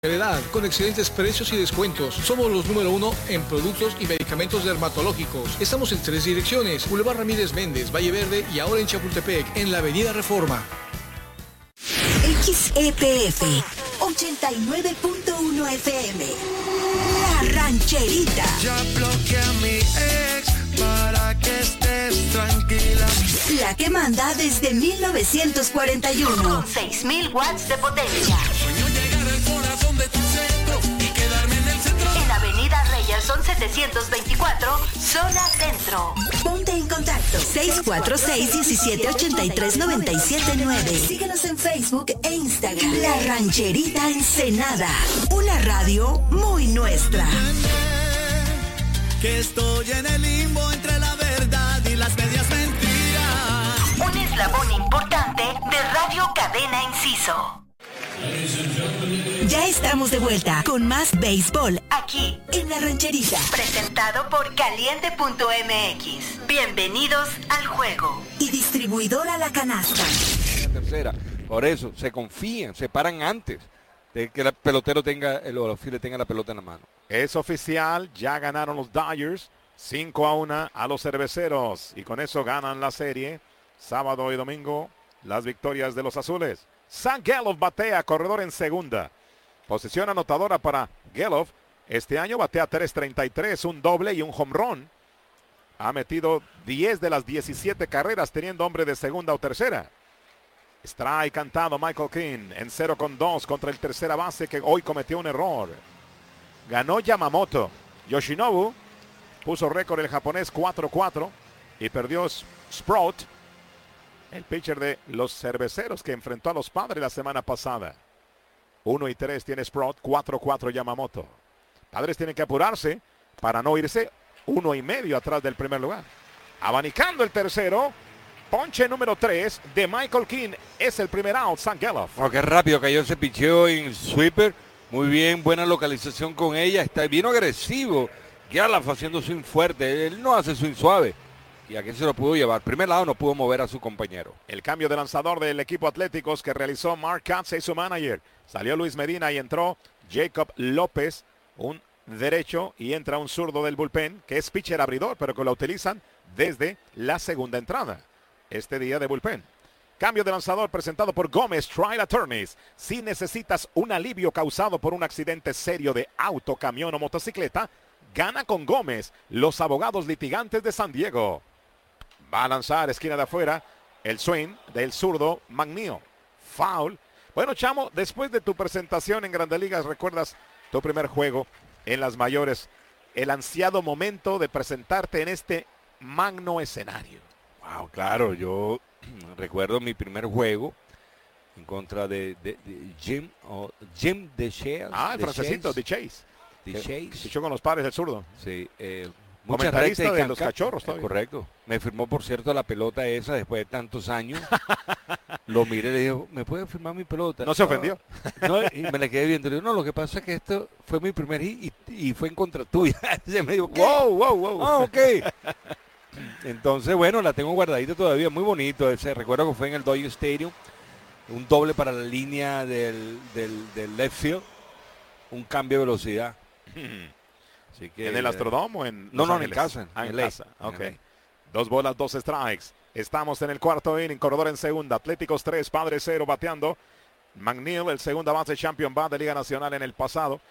con excelentes precios y descuentos. Somos los número 1 en productos y medicamentos dermatológicos. Estamos en 3 direcciones: Boulevard Ramírez Méndez, Valle Verde, y ahora en Chapultepec, en la Avenida Reforma. XEPF 89.1 FM, La Rancherita. Ya bloqueé a mi ex para que estés tranquila. La que manda desde 1941. Con 6.000 watts de potencia. Sueño llegar al corazón de tu centro y quedarme en el centro. En Avenida Reyerson 724, zona centro. Ponte en contacto 646-1783-979. Síguenos en Facebook e Instagram. La Rancherita Ensenada, una radio muy nuestra. Que estoy en el limbo entre la verdad y las medias mentiras. Un eslabón importante de Radio Cadena Inciso. Ya estamos de vuelta con más béisbol Aquí, en La Rancherita. presentado por Caliente.mx. Bienvenidos al juego. Y distribuidora La Canasta. Tercera. Por eso, se confían, se paran antes de que el pelotero tenga, o el outfielder tenga la pelota en la mano. Es oficial, ya ganaron los Dodgers 5-1 a los Cerveceros y con eso ganan la serie. Sábado y domingo, las victorias de los azules. Sam Gelof batea, corredor en segunda. Posición anotadora para Gelof. Este año batea 3.33, un doble y un home run. Ha metido 10 de las 17 carreras teniendo hombre de segunda o tercera. Strike cantado Michael King en 0-2 contra el tercera base que hoy cometió un error. Ganó Yamamoto. Yoshinobu puso récord el japonés 4-4 y perdió Sprout, el pitcher de los Cerveceros que enfrentó a los Padres la semana pasada. 1-3 tiene Sprout, 4-4 Yamamoto. Padres tienen que apurarse para no irse 1.5 atrás del primer lugar. Abanicando el tercero. Ponche número 3 de Michael King. Es el primer out, Sam Gelof. Oh, qué rápido cayó ese picheo en sweeper. Muy bien, buena localización con ella. Está bien agresivo. Gelof haciendo swing fuerte. Él no hace swing suave. Y aquí se lo pudo llevar. Primer lado no pudo mover a su compañero. El cambio de lanzador del equipo Atléticos que realizó Mark Katz y su manager. Salió Luis Medina y entró Jacob López, un derecho, y entra un zurdo del bullpen que es pitcher abridor, pero que lo utilizan desde la segunda entrada este día de bullpen. Cambio de lanzador presentado por Gómez Trial Attorneys. Si necesitas un alivio causado por un accidente serio de auto, camión o motocicleta, gana con Gómez, los abogados litigantes de San Diego. Va a lanzar esquina de afuera el swing del zurdo McNeil. Foul. Bueno, Chamo, después de tu presentación en Grandes Ligas, ¿recuerdas tu primer juego en las mayores? El ansiado momento de presentarte en este magno escenario. Wow, claro, yo recuerdo mi primer juego en contra de Jim DeChase. Ah, el francesito, DeChase. Pichó con los Padres del zurdo. Sí, comentarista de los Cachorros todavía. Correcto. Me firmó, por cierto, la pelota esa después de tantos años. Lo miré y le dije, ¿me puede firmar mi pelota? ¿No se ofendió? No, y me la quedé viendo. Le digo, no, lo que pasa es que esto fue mi primer hit y fue en contra tuya. Se me dijo, wow. Ah, ok. Entonces, bueno, la tengo guardadita todavía. Muy bonito ese. Recuerdo que fue en el Dodger Stadium. Un doble para la línea del left field. Un cambio de velocidad. Así que, ¿en el Astrodome o en No, Los en Ángeles? casa. En LA. casa, ok. 2 bolas, 2 strikes. Estamos en el cuarto inning, corredor en segunda. Atléticos 3, Padres 0, bateando. McNeil, el segunda base champion bat de Liga Nacional en el pasado.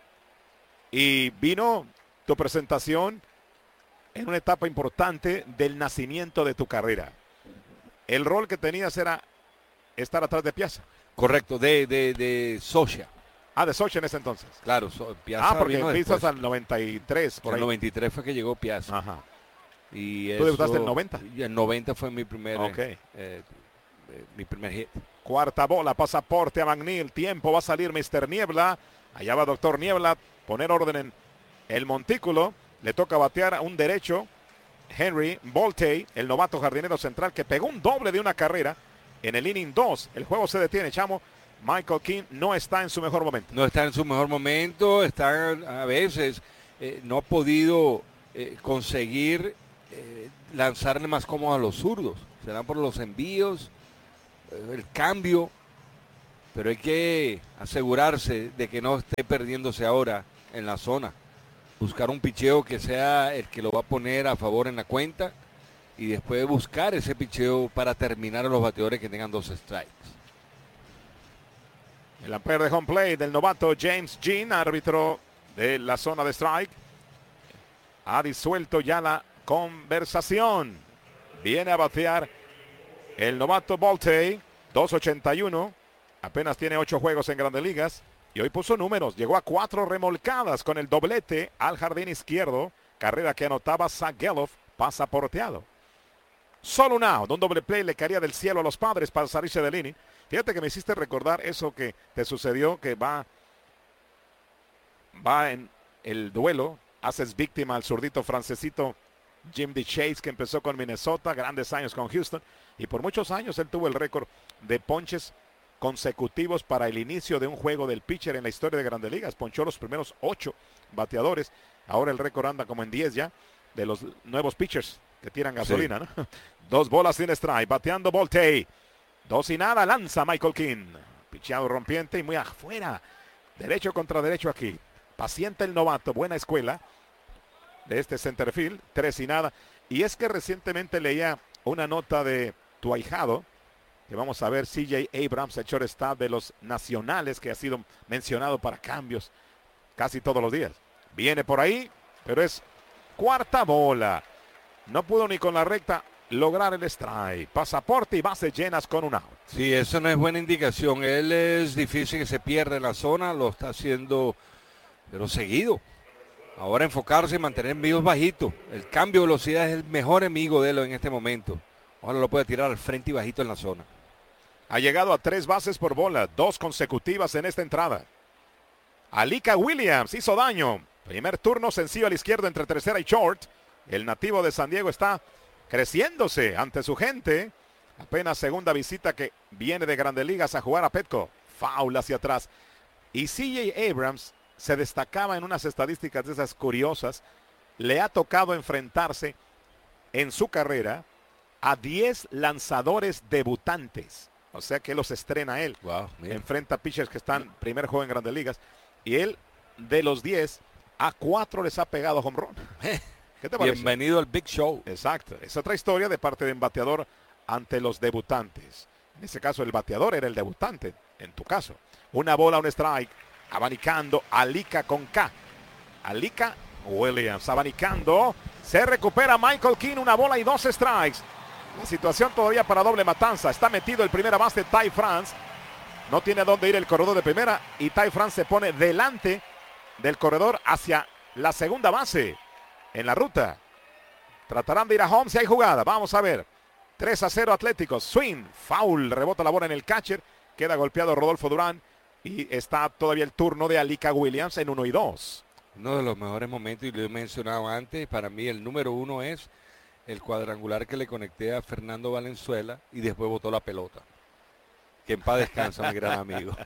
Y vino tu presentación en una etapa importante del nacimiento de tu carrera. El rol que tenías era estar atrás de Piazza. Correcto, de Socia. Ah, de Socha en ese entonces. Claro, Piazza porque vino pistas después. al 93. Por En ahí. el 93 fue que llegó Piazza. Ajá. Y ¿Tú debutaste en el 90? Y el 90 fue mi primer, Ok. mi primer hit. Cuarta bola, pasaporte a McNeil. Tiempo, va a salir Mr. Niebla. Allá va Doctor Niebla. Poner orden en el montículo. Le toca batear a un derecho. Henry Voltey, el novato jardinero central que pegó un doble de una carrera en el inning 2. El juego se detiene, Chamo. Michael King no está en su mejor momento. No está en su mejor momento. Está a veces no ha podido conseguir lanzarle más cómodo a los zurdos. Será por los envíos, el cambio. pero hay que asegurarse de que no esté perdiéndose ahora en la zona. Buscar un picheo que sea el que lo va a poner a favor en la cuenta y después buscar ese picheo para terminar a los bateadores que tengan 2 strikes. El umpire de home plate del novato James Jean, árbitro de la zona de strike, ha disuelto ya la conversación. Viene a batear el novato Bolte, 2.81, apenas tiene 8 juegos en Grandes Ligas y hoy puso números, llegó a 4 remolcadas con el doblete al jardín izquierdo, carrera que anotaba Zach Geloff, pasaporteado. Solo un out, un doble play le caería del cielo a los Padres para salirse del inning. Fíjate que me hiciste recordar eso que te sucedió, que va en el duelo, haces víctima al zurdito francesito Jim DeChase, que empezó con Minnesota, grandes años con Houston, y por muchos años él tuvo el récord de ponches consecutivos para el inicio de un juego del pitcher en la historia de Grandes Ligas. Ponchó los primeros 8 bateadores, ahora el récord anda como en 10 ya, de los nuevos pitchers que tiran gasolina, sí. ¿No? 2 bolas sin strike, bateando Bolte. 2 y nada, lanza Michael King. Picheado rompiente y muy afuera. Derecho contra derecho aquí. Paciente el novato, buena escuela de este centerfield. 3 y nada. Y es que recientemente leía una nota de tu ahijado, que vamos a ver, CJ Abrams, el shortstop de los Nacionales, que ha sido mencionado para cambios casi todos los días. Viene por ahí, pero es cuarta bola. No pudo ni con la recta lograr el strike. Pasaporte y bases llenas con un out. Sí, eso no es buena indicación. Él es difícil que se pierda en la zona, lo está haciendo, pero seguido. Ahora enfocarse y mantener envíos bajitos. El cambio de velocidad es el mejor enemigo de él en este momento. Ojalá lo pueda tirar al frente y bajito en la zona. Ha llegado a 3 bases por bola, 2 consecutivas en esta entrada. Alika Williams hizo daño. Primer turno sencillo al izquierdo entre tercera y short. El nativo de San Diego está creciéndose ante su gente. Apenas segunda visita que viene de Grandes Ligas a jugar a Petco. Foul hacia atrás. Y CJ Abrams se destacaba en unas estadísticas de esas curiosas. Le ha tocado enfrentarse en su carrera a 10 lanzadores debutantes. O sea que los estrena él. Wow, enfrenta pitchers que están primer juego en Grandes Ligas. Y él, de los 10, a 4 les ha pegado home run. ¿Qué te parece? Bienvenido al Big Show. Exacto. Es otra historia de parte de un bateador ante los debutantes. En ese caso el bateador era el debutante. En tu caso. Una bola, un strike. Abanicando Alika con K. Alika Williams abanicando. Se recupera Michael King. Una bola y 2 strikes. La situación todavía para doble matanza. Está metido el primera base Ty France. No tiene a dónde ir el corredor de primera. Y Ty France se pone delante del corredor hacia la segunda base. En la ruta. Tratarán de ir a home si hay jugada. Vamos a ver. 3-0 Atléticos. Swing. Foul. Rebota la bola en el catcher. Queda golpeado Rodolfo Durán. Y está todavía el turno de Alika Williams en 1 y 2. Uno de los mejores momentos, y lo he mencionado antes, para mí el número 1 es el cuadrangular que le conecté a Fernando Valenzuela y después botó la pelota. Que en paz descansa, mi gran amigo.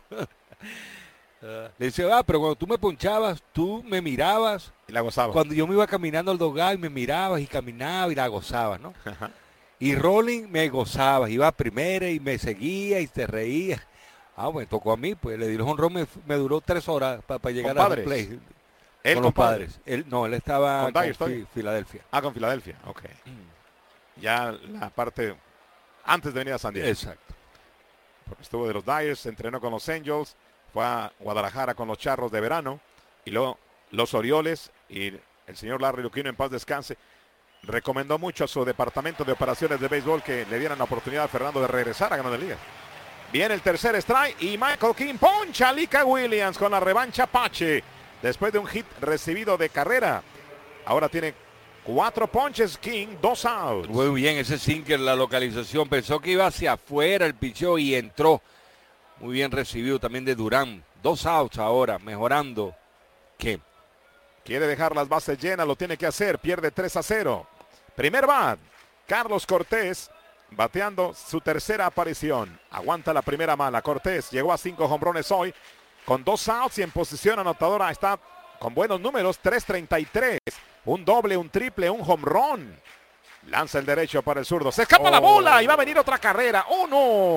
Le dice, pero cuando tú me ponchabas, tú me mirabas. Y la gozaba. Cuando yo me iba caminando al dogal, me mirabas y caminaba y la gozabas, ¿no? Y Rolling me gozabas, iba a primera y me seguía y te reía. Me tocó a mí, pues le di el jonrón, me duró 3 horas para llegar al play. ¿Él con los padres? Él estaba con Filadelfia. Con Filadelfia, ok. Ya la parte antes de venir a San Diego. Exacto. Porque estuvo de los Dyers, entrenó con los Angels, fue a Guadalajara con los Charros de verano, y luego los Orioles, y el señor Larry Lucchino, en paz descanse, recomendó mucho a su departamento de operaciones de béisbol que le dieran la oportunidad a Fernando de regresar a Grandes Ligas. Viene el tercer strike y Michael King poncha a Alika Williams con la revancha Apache. Después de un hit recibido de carrera. Ahora tiene 4 ponches King, 2 outs. Muy bien ese sinker, la localización. Pensó que iba hacia afuera el picheo y entró. Muy bien recibido también de Durán. 2 outs ahora, mejorando. ¿Qué? Quiere dejar las bases llenas, lo tiene que hacer. Pierde 3-0. Primer bat, Carlos Cortés. Bateando su tercera aparición. Aguanta la primera mala. Cortés llegó a 5 hombrones hoy. Con 2 outs y en posición anotadora está con buenos números. 3.33. Un doble, un triple, un home run. Lanza el derecho para el zurdo. Se escapa la bola y va a venir otra carrera. 1.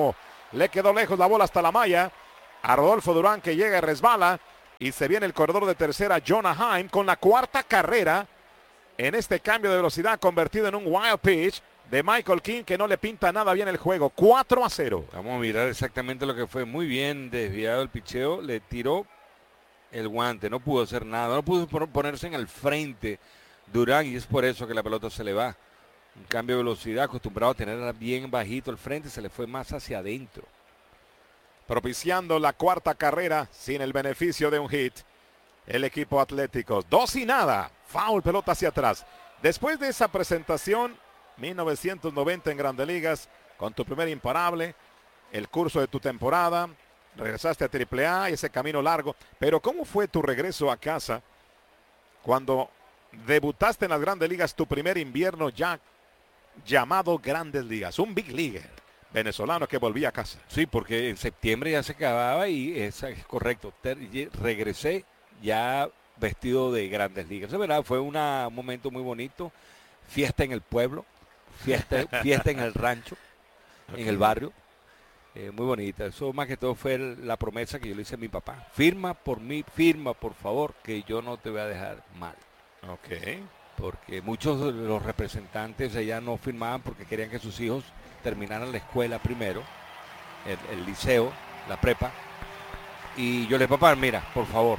Le quedó lejos la bola hasta la malla. A Rodolfo Durán, que llega y resbala. Y se viene el corredor de tercera, Jonah Heim, con la cuarta carrera en este cambio de velocidad convertido en un wild pitch de Michael King, que no le pinta nada bien el juego. 4-0. Vamos a mirar exactamente lo que fue. Muy bien desviado el picheo. Le tiró el guante. No pudo hacer nada. No pudo ponerse en el frente Durán, y es por eso que la pelota se le va. Un cambio de velocidad, acostumbrado a tenerla bien bajito el frente, se le fue más hacia adentro. Propiciando la cuarta carrera sin el beneficio de un hit. El equipo Atléticos. 2-0. Foul, pelota hacia atrás. Después de esa presentación, 1990 en Grandes Ligas, con tu primer imparable, el curso de tu temporada, regresaste a AAA y ese camino largo. Pero ¿cómo fue tu regreso a casa cuando debutaste en las Grandes Ligas, tu primer invierno ya llamado Grandes Ligas? Un big leaguer venezolano que volvía a casa. Sí, porque en septiembre ya se acababa y es correcto. Regresé ya vestido de Grandes Ligas. Es verdad, fue un momento muy bonito. Fiesta en el pueblo, fiesta en el rancho, en el barrio. Muy bonita. Eso más que todo fue la promesa que yo le hice a mi papá. Firma por mí, firma por favor, que yo no te voy a dejar mal. Ok. Porque muchos de los representantes allá no firmaban porque querían que sus hijos terminaran la escuela primero, el liceo, la prepa. Y yo le dije, papá, mira, por favor,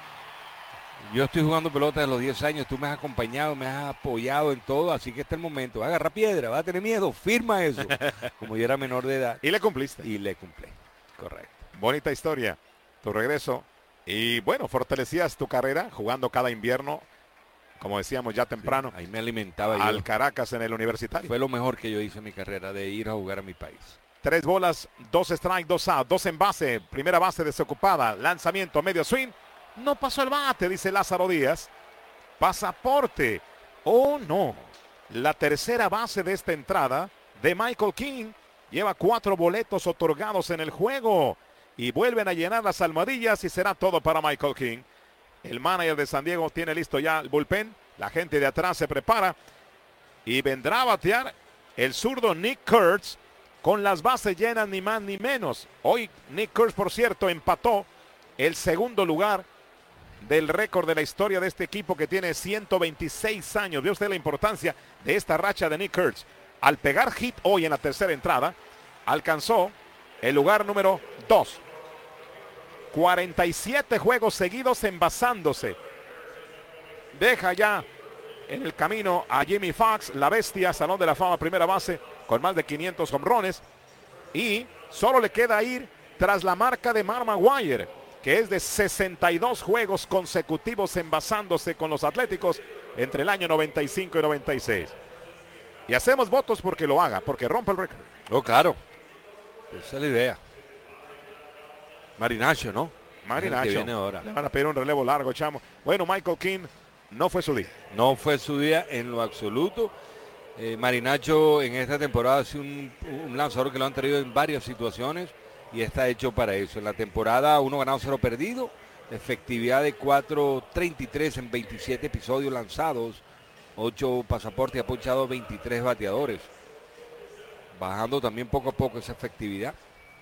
yo estoy jugando pelota desde los 10 años, tú me has acompañado, me has apoyado en todo, así que este es el momento. Va a agarrar piedra, va a tener miedo, firma eso. Como yo era menor de edad. Y le cumpliste. Y le cumplí, correcto. Bonita historia, tu regreso. Y bueno, fortalecías tu carrera jugando cada invierno, como decíamos ya temprano. Sí, ahí me alimentaba al yo. Caracas en el Universitario. Fue lo mejor que yo hice en mi carrera, de ir a jugar a mi país. 3 bolas, 2 strike, 2 out, 2 en base, primera base desocupada, lanzamiento, medio swing. No pasó el bate, dice Lázaro Díaz. Pasaporte. Oh, no. La tercera base de esta entrada de Michael King lleva 4 boletos otorgados en el juego. Y vuelven a llenar las almohadillas y será todo para Michael King. El manager de San Diego tiene listo ya el bullpen. La gente de atrás se prepara. Y vendrá a batear el zurdo Nick Kurtz con las bases llenas, ni más ni menos. Hoy Nick Kurtz, por cierto, empató el segundo lugar del récord de la historia de este equipo, que tiene 126 años. ¿Ve usted la importancia de esta racha de Nick Kurtz? Al pegar hit hoy en la tercera entrada, alcanzó el lugar número 2. 47 juegos seguidos envasándose. Deja ya en el camino a Jimmy Fox, la bestia, Salón de la Fama, primera base, con más de 500 jonrones. Y solo le queda ir tras la marca de Mark Maguire, que es de 62 juegos consecutivos envasándose con los Atléticos entre el año 95 y 96. Y hacemos votos porque lo haga, porque rompe el récord. Oh, claro. Esa es la idea. Marinacho, ¿no? Marinacho. Que viene ahora. Le van a pedir un relevo largo, chamo. Bueno, Michael King no fue su día. No fue su día en lo absoluto. Marinacho en esta temporada ha sido un lanzador que lo han traído en varias situaciones y está hecho para eso. En la temporada 1 ganado, 0 perdido. Efectividad de 4.33 en 27 episodios lanzados. 8 pasaportes y ha ponchado 23 bateadores. Bajando también poco a poco esa efectividad.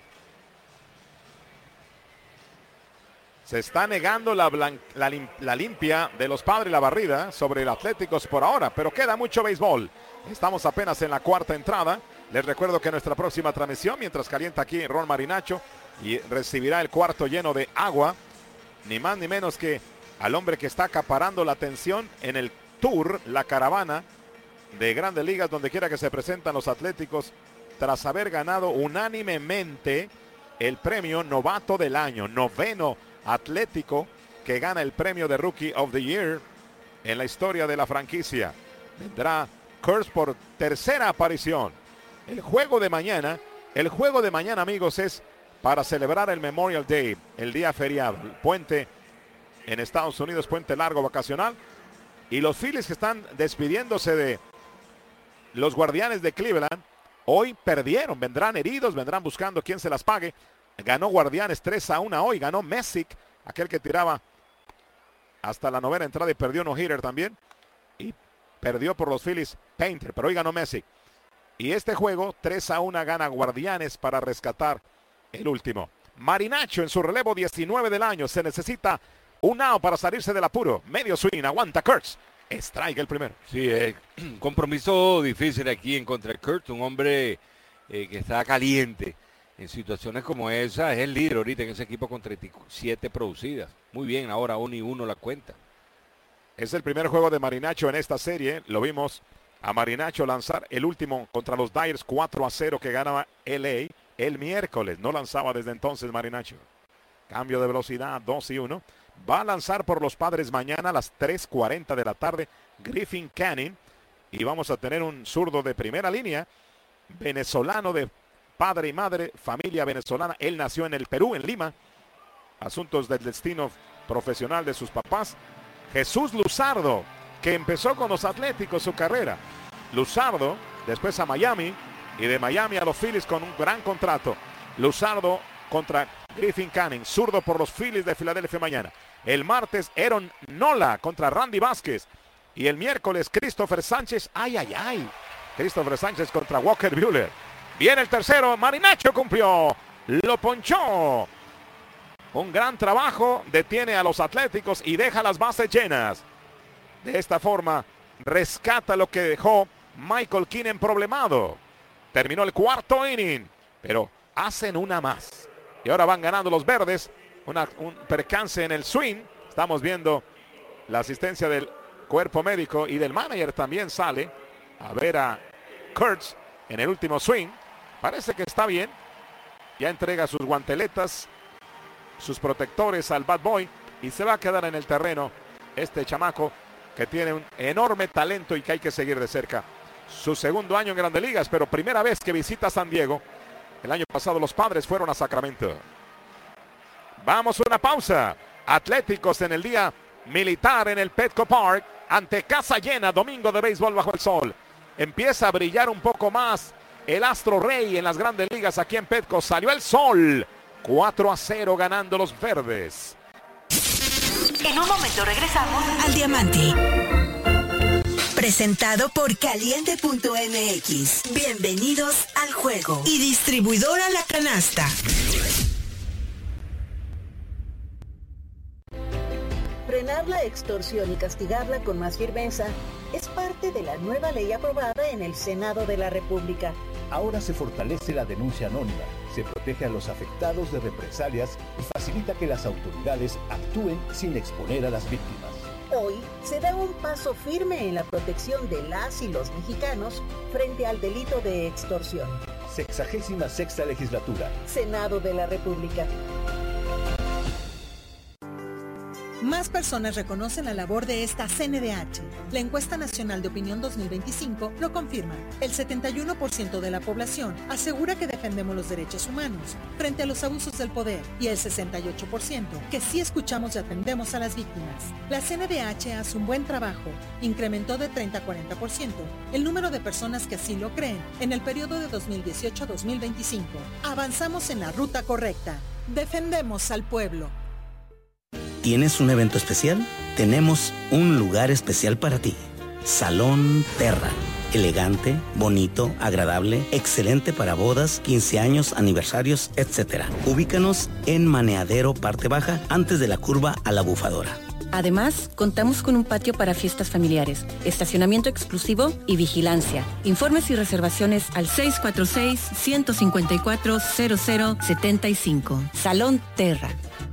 Se está negando la limpia de los Padres, la barrida sobre el Atléticos por ahora, pero queda mucho béisbol. Estamos apenas en la cuarta entrada. Les recuerdo que nuestra próxima transmisión, mientras calienta aquí Ron Marinacho y recibirá el cuarto lleno de agua, ni más ni menos que al hombre que está acaparando la atención en el tour, la caravana de Grandes Ligas, donde quiera que se presentan los Atléticos, tras haber ganado unánimemente el premio Novato del Año, 9º Atlético que gana el premio de Rookie of the Year en la historia de la franquicia. Vendrá Kurtz por tercera aparición. El juego de mañana, amigos, es para celebrar el Memorial Day, el día feriado, el puente en Estados Unidos, puente largo vacacional. Y los Phillies, que están despidiéndose de los Guardianes de Cleveland, hoy perdieron, vendrán heridos, vendrán buscando quién se las pague. Ganó Guardianes 3-1 hoy, ganó Messick, aquel que tiraba hasta la novena entrada y perdió no-hitter también. Y perdió por los Phillies Painter, pero hoy ganó Messick. Y este juego 3-1 gana Guardianes para rescatar el último. Marinacho en su relevo 19 del año. Se necesita un out para salirse del apuro. Medio swing, aguanta Kurtz. Strike el primero. Sí, compromiso difícil aquí en contra de Kurtz, un hombre que está caliente en situaciones como esa. Es el líder ahorita en ese equipo con 37 producidas. Muy bien, ahora 1-1 la cuenta. Es el primer juego de Marinacho en esta serie. Lo vimos a Marinacho lanzar el último contra los Dyers 4-0 que ganaba LA el miércoles. No lanzaba desde entonces Marinacho. Cambio de velocidad, 2-1. Va a lanzar por los Padres mañana a las 3:40 de la tarde Griffin Canning. Y vamos a tener un zurdo de primera línea, venezolano de padre y madre, familia venezolana. Él nació en el Perú, en Lima. Asuntos del destino profesional de sus papás. Jesús Luzardo, que empezó con los Atléticos su carrera. Luzardo, después a Miami, y de Miami a los Phillies con un gran contrato. Luzardo contra Griffin Canning, zurdo por los Phillies de Filadelfia mañana. El martes, Aaron Nola contra Randy Vázquez. Y el miércoles, Christopher Sánchez. Christopher Sánchez contra Walker Buehler. Viene el tercero, Marinacho cumplió. Lo ponchó. Un gran trabajo, detiene a los Atléticos y deja las bases llenas. De esta forma, rescata lo que dejó Michael King problemado. Terminó el cuarto inning, pero hacen una más. Y ahora van ganando los verdes. Un percance en el swing. Estamos viendo la asistencia del cuerpo médico y del manager también sale a ver a Kurtz en el último swing. Parece que está bien. Ya entrega sus guanteletas, sus protectores al Bad Boy y se va a quedar en el terreno este chamaco que tiene un enorme talento y que hay que seguir de cerca. Su segundo año en Grandes Ligas, pero primera vez que visita San Diego. El año pasado los Padres fueron a Sacramento. Vamos a una pausa. Atléticos en el día militar en el Petco Park ante casa llena, domingo de béisbol bajo el sol. Empieza a brillar un poco más el astro rey en las Grandes Ligas aquí en Petco. Salió el sol. 4-0 ganando los verdes. En un momento regresamos al Diamante. Presentado por Caliente.mx. Bienvenidos al juego. Y distribuidora La Canasta. Frenar la extorsión y castigarla con más firmeza es parte de la nueva ley aprobada en el Senado de la República. Ahora se fortalece la denuncia anónima, se protege a los afectados de represalias y facilita que las autoridades actúen sin exponer a las víctimas. Hoy se da un paso firme en la protección de las y los mexicanos frente al delito de extorsión. 66ª Legislatura. Senado de la República. Más personas reconocen la labor de esta CNDH. La encuesta nacional de opinión 2025 lo confirma. El 71% de la población asegura que defendemos los derechos humanos frente a los abusos del poder y el 68% que sí escuchamos y atendemos a las víctimas. La CNDH hace un buen trabajo. Incrementó de 30 a 40% el número de personas que así lo creen en el periodo de 2018 a 2025. Avanzamos en la ruta correcta. Defendemos al pueblo. ¿Tienes un evento especial? Tenemos un lugar especial para ti. Salón Terra. Elegante, bonito, agradable, excelente para bodas, 15 años, aniversarios, etc. Ubícanos en Maneadero, parte baja, antes de la curva a la Bufadora. Además, contamos con un patio para fiestas familiares, estacionamiento exclusivo y vigilancia. Informes y reservaciones al 646-154-0075. Salón Terra.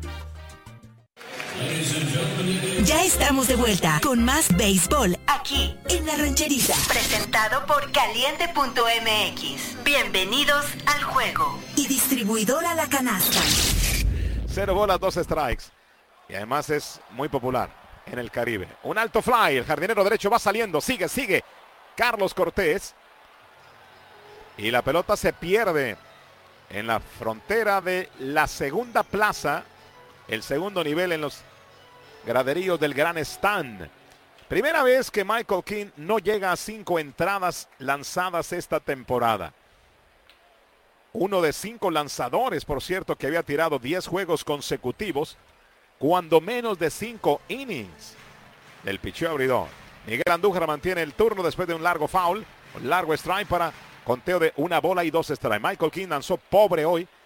Ya estamos de vuelta con más béisbol aquí en La Rancherita. Presentado por Caliente.mx. Bienvenidos al juego. Y distribuidora La Canasta. 0 bolas, 2 strikes. Y además es muy popular en el Caribe. Un alto fly, el jardinero derecho va saliendo, sigue Carlos Cortés. Y la pelota se pierde en la frontera de la segunda plaza, el segundo nivel en los graderíos del Gran Stand. Primera vez que Michael King no llega a 5 entradas lanzadas esta temporada. Uno de 5 lanzadores, por cierto, que había tirado 10 juegos consecutivos, cuando menos de 5 innings del picheo abridor. Miguel Andújar mantiene el turno después de un largo foul, un largo strike para conteo de 1 bola y 2 strikes. Michael King lanzó pobre hoy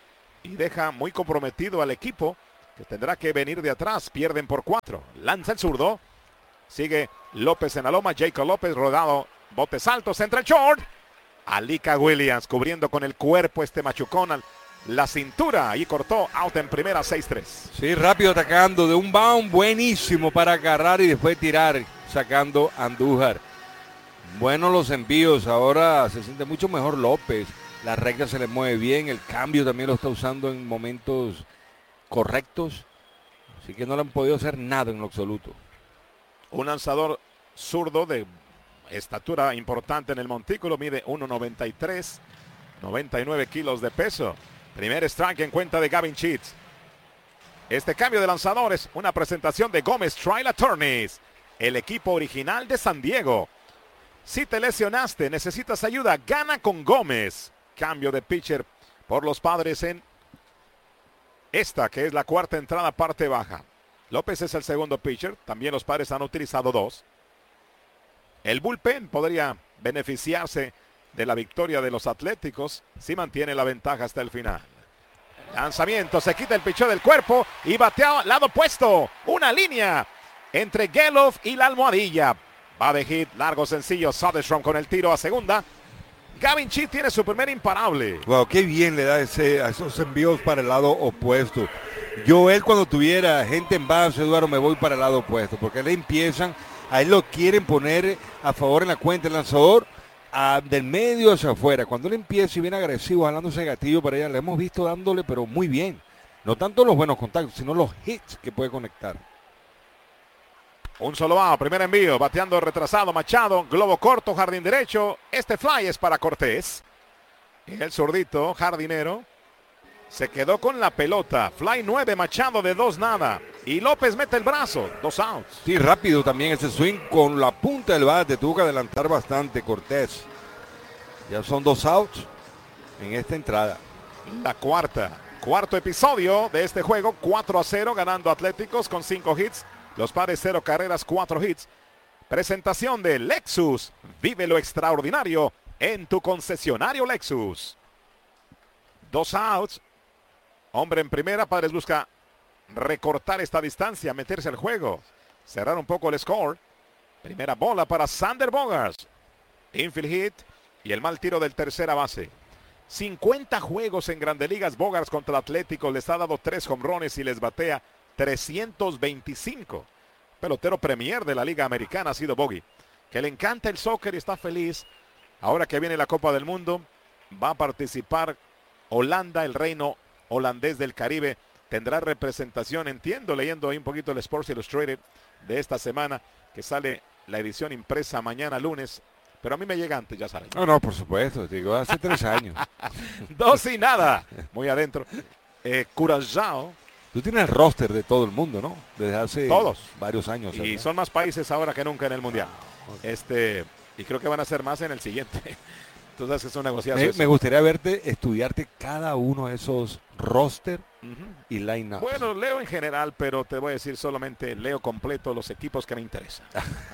y deja muy comprometido al equipo, que tendrá que venir de atrás. Pierden por 4. Lanza el zurdo. Sigue López en la loma. Jacob López rodado. Botes altos. Entra el short. Alika Williams cubriendo con el cuerpo este machucón. La cintura. Y cortó out en primera. 6-3. Sí, rápido atacando de un bound. Buenísimo para agarrar y después tirar. Sacando Andújar. Buenos los envíos. Ahora se siente mucho mejor López. La recta se le mueve bien. El cambio también lo está usando en momentos correctos. Así que no le han podido hacer nada en lo absoluto. Un lanzador zurdo de estatura importante en el montículo. Mide 1.93. 99 kilos de peso. Primer strike en cuenta de Gavin Sheets. Este cambio de lanzadores. Una presentación de Gómez Trial Attorneys. El equipo original de San Diego. Si te lesionaste, necesitas ayuda, gana con Gómez. Cambio de pitcher por los Padres en esta, que es la cuarta entrada, parte baja. López es el segundo pitcher. También los Padres han utilizado 2. El bullpen podría beneficiarse de la victoria de los Atléticos si mantiene la ventaja hasta el final. Lanzamiento, se quita el pitcher del cuerpo y batea al lado opuesto. Una línea entre Gelof y la almohadilla. Va de hit, largo, sencillo. Soderstrom con el tiro a segunda. Gavin Sheets tiene su primer imparable. Wow, qué bien le da a esos envíos para el lado opuesto. Él cuando tuviera gente en base, Eduardo, me voy para el lado opuesto, porque le empiezan, a él lo quieren poner a favor en la cuenta el lanzador, del medio hacia afuera. Cuando él empieza y viene agresivo, jalándose el gatillo para allá, le hemos visto dándole, pero muy bien. No tanto los buenos contactos, sino los hits que puede conectar. Un solo out, primer envío, bateando retrasado Machado, globo corto, jardín derecho. Este fly es para Cortés. Y el zurdito, jardinero, se quedó con la pelota. Fly 9, Machado de 2 nada. Y López mete el brazo, 2 outs. Sí, rápido también ese swing con la punta del bate. Tuvo que adelantar bastante Cortés. Ya son 2 outs en esta entrada. La cuarto episodio de este juego, 4-0, ganando Atléticos con 5 hits. Los Padres 0 carreras, 4 hits. Presentación de Lexus. Vive lo extraordinario en tu concesionario Lexus. 2 outs. Hombre en primera. Padres busca recortar esta distancia, meterse al juego, cerrar un poco el score. Primera bola para Sander Bogaerts. Infield hit y el mal tiro del tercera base. 50 juegos en Grandes Ligas. Bogaerts contra el Atlético. Les ha dado 3 jonrones y les batea 325. Pelotero premier de la Liga Americana ha sido Bogey, que le encanta el soccer y está feliz. Ahora que viene la Copa del Mundo, va a participar Holanda, el reino holandés del Caribe. Tendrá representación, entiendo, leyendo ahí un poquito el Sports Illustrated de esta semana, que sale la edición impresa mañana lunes. Pero a mí me llega antes, ya saben. No, por supuesto, digo, hace 3 años. 2-0, muy adentro. Curazao. Tú tienes el roster de todo el mundo, ¿no? Desde hace varios años. Y ¿verdad? son más países ahora que nunca en el Mundial. Y creo que van a ser más en el siguiente. Entonces es una negociación. Me gustaría estudiarte cada uno de esos roster y line-ups. Bueno, leo en general, pero te voy a decir solamente leo completo los equipos que me interesan.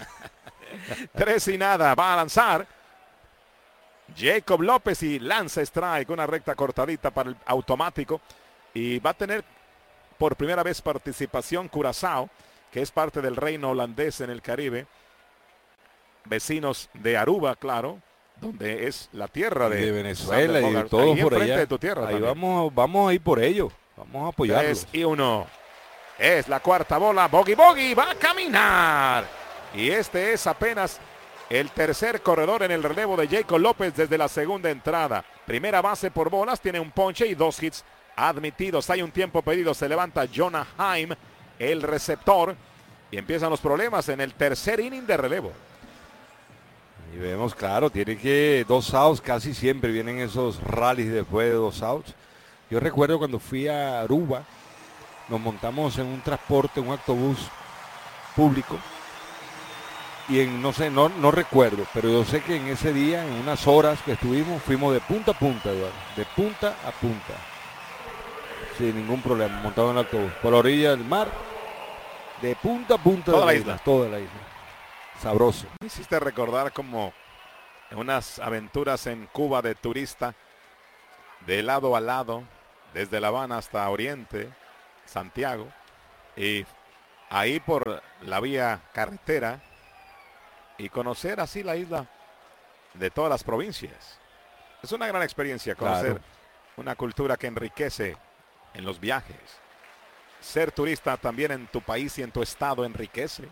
3-0, va a lanzar Jacob López y lanza strike, una recta cortadita para el automático. Y va a tener por primera vez participación Curazao, que es parte del reino holandés en el Caribe. Vecinos de Aruba, claro, donde es la tierra de Venezuela y de todo por allá. De tu tierra ahí vamos a ir por ello. Vamos a apoyarlos. 3-1. Es la cuarta bola. Bogey va a caminar. Y este es apenas el tercer corredor en el relevo de Jacob López desde la segunda entrada. Primera base por bolas, tiene un ponche y 2 hits admitidos. Hay un tiempo pedido. Se levanta Jonah Heim, el receptor, y empiezan los problemas en el tercer inning de relevo. Y vemos, claro, tiene que 2 outs, casi siempre vienen esos rallies después de 2 outs. Yo recuerdo cuando fui a Aruba, nos montamos en un transporte, un autobús público, y no recuerdo, pero yo sé que en ese día, en unas horas que estuvimos, fuimos de punta a punta, Eduardo, de punta a punta, sin ningún problema, montado en el autobús, por la orilla del mar, de punta a punta toda de la isla, toda la isla. Sabroso. Me hiciste recordar como unas aventuras en Cuba de turista, de lado a lado, desde La Habana hasta Oriente, Santiago, y ahí por la vía carretera y conocer así la isla de todas las provincias. Es una gran experiencia conocer una cultura que enriquece en los viajes. Ser turista también en tu país y en tu estado enriquece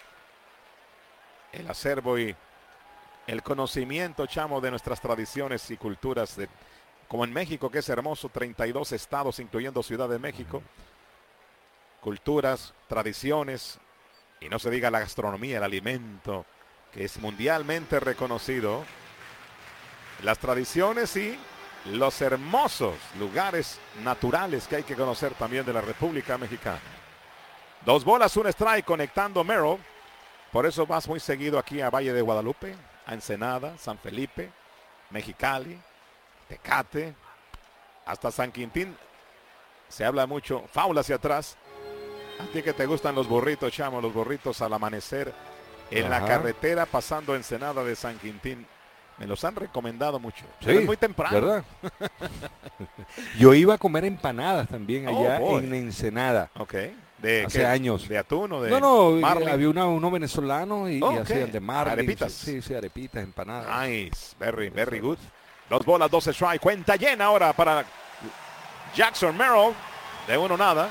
el acervo y el conocimiento, chamo, de nuestras tradiciones y culturas, como en México, que es hermoso, 32 estados, incluyendo Ciudad de México. Culturas, tradiciones, y no se diga la gastronomía, el alimento, que es mundialmente reconocido. Las tradiciones y los hermosos lugares naturales que hay que conocer también de la República Mexicana. 2 bolas, 1 strike conectando Merrill. Por eso vas muy seguido aquí a Valle de Guadalupe, a Ensenada, San Felipe, Mexicali, Tecate, hasta San Quintín. Se habla mucho, faula hacia atrás. A ti que te gustan los burritos, chamo, los burritos al amanecer en la carretera pasando Ensenada de San Quintín. Me los han recomendado mucho. Sí, es muy temprano. ¿Verdad? Yo iba a comer empanadas también allá en Ensenada. Ok. Hace años. ¿De atún o de marlin? Había uno venezolano y hacían de marlin. Arepitas. Sí, arepitas, empanadas. Nice. Very good. 2 bolas, 2 strike. Cuenta llena ahora para Jackson Merrill. De 1 nada.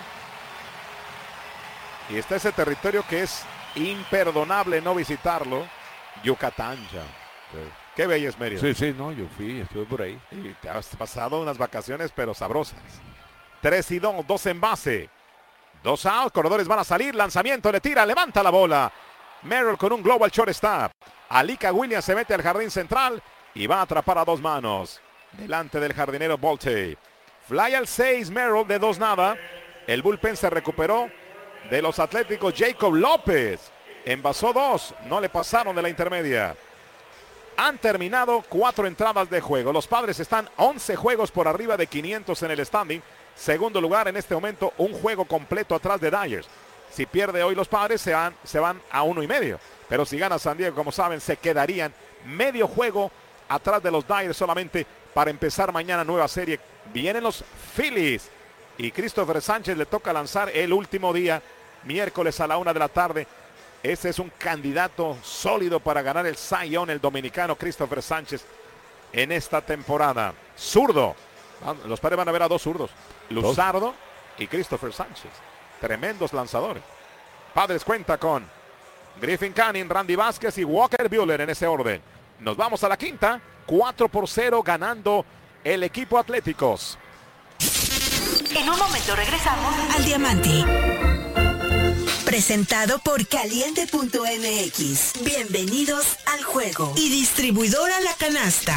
Y está ese territorio que es imperdonable no visitarlo. Yucatán ya. Qué bello es Mérida. Sí, no, yo estuve por ahí. Y te has pasado unas vacaciones pero sabrosas. 3-2, 2 en base. 2 out, corredores van a salir, lanzamiento, le tira, levanta la bola. Merrill con un global shortstop. Alika Williams se mete al jardín central y va a atrapar a 2 manos. Delante del jardinero Bolte. Fly al 6, Merrill de 2 nada. El bullpen se recuperó de los Atléticos. Jacob López envasó 2, no le pasaron de la intermedia. Han terminado 4 entradas de juego. Los Padres están 11 juegos por arriba de 500 en el standing. Segundo lugar en este momento, un juego completo atrás de Dyers. Si pierde hoy los Padres se van a 1.5. Pero si gana San Diego, como saben, se quedarían medio juego atrás de los Dyers solamente para empezar mañana nueva serie. Vienen los Phillies y Christopher Sánchez le toca lanzar el último día, miércoles a la 1 de la tarde. Este es un candidato sólido para ganar el Cy Young, el dominicano Christopher Sánchez, en esta temporada. Zurdo. Los Padres van a ver a 2 zurdos. Luzardo y Christopher Sánchez. Tremendos lanzadores. Padres cuenta con Griffin Canning, Randy Vázquez y Walker Buehler en ese orden. Nos vamos a la quinta. 4-0 ganando el equipo Atléticos. En un momento regresamos al Diamante. Presentado por Caliente.mx. Bienvenidos al juego. Y distribuidora La Canasta.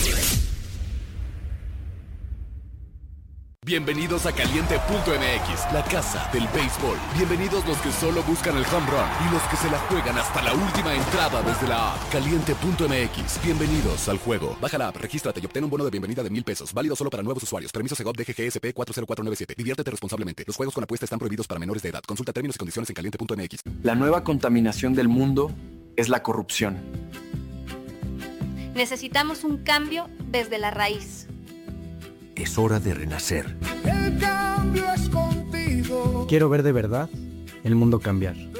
Bienvenidos a Caliente.mx, la casa del béisbol. Bienvenidos los que solo buscan el home run y los que se la juegan hasta la última entrada desde la app. Caliente.mx, bienvenidos al juego. Baja la app, regístrate y obtén un bono de bienvenida de $1,000. Válido solo para nuevos usuarios. Permiso Segov DGGSP 40497. Diviértete responsablemente. Los juegos con apuesta están prohibidos para menores de edad. Consulta términos y condiciones en Caliente.mx. La nueva contaminación del mundo es la corrupción. Necesitamos un cambio desde la raíz. Es hora de renacer. El cambio es contigo. Quiero ver de verdad el mundo cambiar.